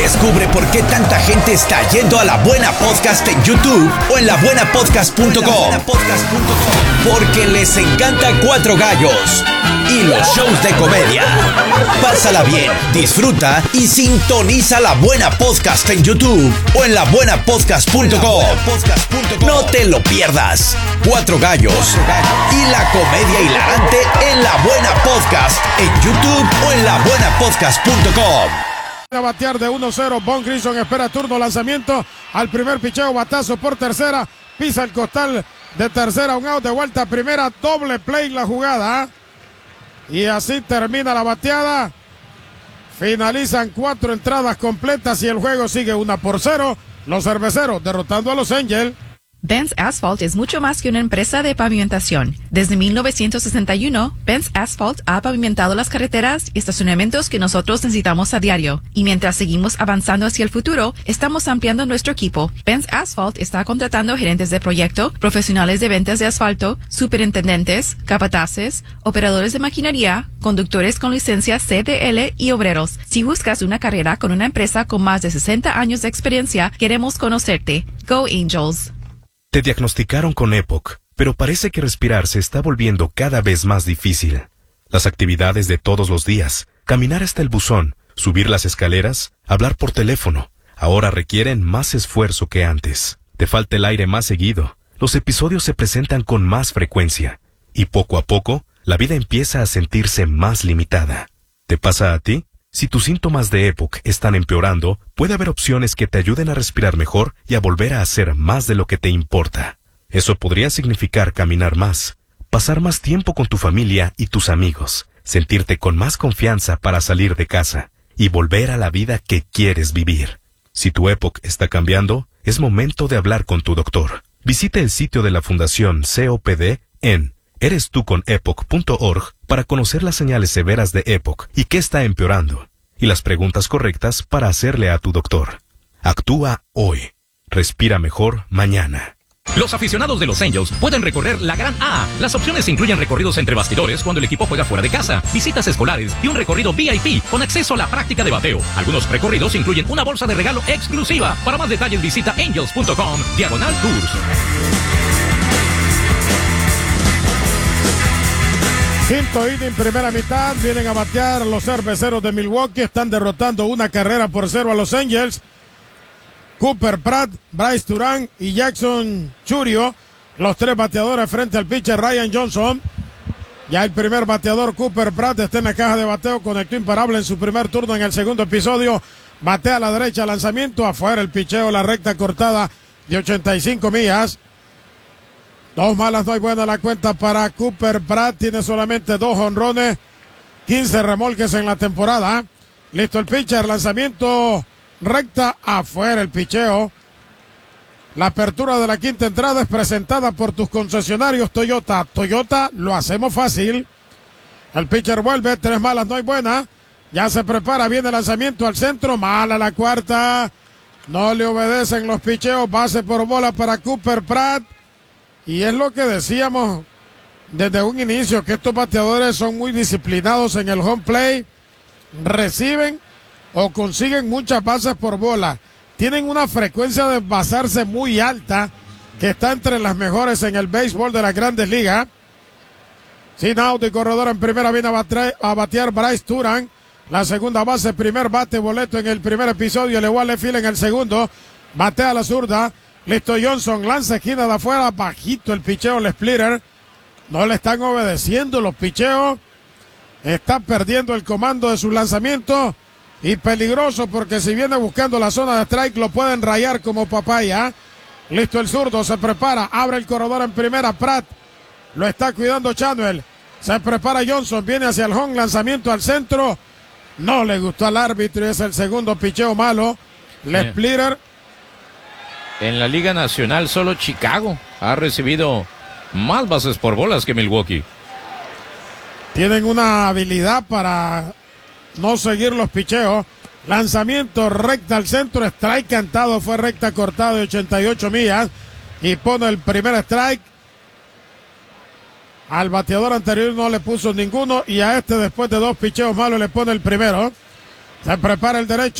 Descubre por qué tanta gente está yendo a La Buena Podcast en YouTube o en labuenapodcast.com. Porque les encanta Cuatro Gallos y los shows de comedia. Pásala bien, disfruta y sintoniza La Buena Podcast en YouTube o en labuenapodcast.com. No te lo pierdas. Cuatro Gallos y la comedia hilarante en La Buena Podcast en YouTube o en labuenapodcast.com. A batear de 1-0, Von Grissom espera turno, lanzamiento al primer picheo, batazo por tercera, pisa el costal de tercera, un out, de vuelta a primera, doble play la jugada. Y así termina la bateada. Finalizan 4 entradas completas y el juego sigue 1-0. Los cerveceros derrotando a los Angels. Benz Asphalt es mucho más que una empresa de pavimentación. Desde 1961, Benz Asphalt ha pavimentado las carreteras y estacionamientos que nosotros necesitamos a diario. Y mientras seguimos avanzando hacia el futuro, estamos ampliando nuestro equipo. Benz Asphalt está contratando gerentes de proyecto, profesionales de ventas de asfalto, superintendentes, capataces, operadores de maquinaria, conductores con licencia CDL y obreros. Si buscas una carrera con una empresa con más de 60 años de experiencia, queremos conocerte. Go Angels. Te diagnosticaron con EPOC, pero parece que respirar se está volviendo cada vez más difícil. Las actividades de todos los días, caminar hasta el buzón, subir las escaleras, hablar por teléfono, ahora requieren más esfuerzo que antes. Te falta el aire más seguido, los episodios se presentan con más frecuencia, y poco a poco, la vida empieza a sentirse más limitada. ¿Te pasa a ti? Si tus síntomas de EPOC están empeorando, puede haber opciones que te ayuden a respirar mejor y a volver a hacer más de lo que te importa. Eso podría significar caminar más, pasar más tiempo con tu familia y tus amigos, sentirte con más confianza para salir de casa y volver a la vida que quieres vivir. Si tu EPOC está cambiando, es momento de hablar con tu doctor. Visite el sitio de la Fundación COPD en erestuconepoc.org para conocer las señales severas de EPOC y qué está empeorando, y las preguntas correctas para hacerle a tu doctor. Actúa hoy. Respira mejor mañana. Los aficionados de los Angels pueden recorrer la Gran A. Las opciones incluyen recorridos entre bastidores cuando el equipo juega fuera de casa, visitas escolares y un recorrido VIP con acceso a la práctica de bateo. Algunos recorridos incluyen una bolsa de regalo exclusiva. Para más detalles visita angels.com/tours. Quinto inning, primera mitad, vienen a batear los cerveceros de Milwaukee, están derrotando 1-0 a los Angels. Cooper Pratt, Bryce Turán y Jackson Churio, los 3 bateadores frente al pitcher Ryan Johnson. Ya el primer bateador, Cooper Pratt, está en la caja de bateo, conectó imparable en su primer turno en el segundo episodio. Batea a la derecha, lanzamiento afuera, el picheo, la recta cortada de 85 millas. 2 malas, no hay buena la cuenta para Cooper Pratt. Tiene solamente 2 jonrones, 15 remolques en la temporada. Listo el pitcher, lanzamiento recta afuera, el picheo. La apertura de la quinta entrada es presentada por tus concesionarios Toyota. Toyota, lo hacemos fácil. El pitcher vuelve, 3 malas, no hay buena. Ya se prepara, viene el lanzamiento al centro, mala la cuarta. No le obedecen los picheos, base por bola para Cooper Pratt. Y es lo que decíamos desde un inicio, que estos bateadores son muy disciplinados en el home play, reciben o consiguen muchas bases por bola, tienen una frecuencia de basarse muy alta, que está entre las mejores en el béisbol de las Grandes Ligas. Sin out y corredor en primera, viene a batear Bryce Turán, la segunda base, primer bate, boleto en el primer episodio, el igual Field en el segundo, batea a la zurda. Listo Johnson, lanza esquina de afuera, bajito el picheo, el splitter. No le están obedeciendo los picheos. Está perdiendo el comando de su lanzamiento. Y peligroso porque si viene buscando la zona de strike lo pueden rayar como papaya. Listo el zurdo, se prepara, abre el corredor en primera, Pratt. Lo está cuidando Chanuel. Se prepara Johnson, viene hacia el home, lanzamiento al centro. No le gustó al árbitro y es el segundo picheo malo. El splitter. En la Liga Nacional solo Chicago ha recibido más bases por bolas que Milwaukee. Tienen una habilidad para no seguir los picheos. Lanzamiento recta al centro, strike cantado, fue recta cortada de 88 millas y pone el primer strike. Al bateador anterior no le puso ninguno y a este después de 2 picheos malos le pone el primero. Se prepara el derecho.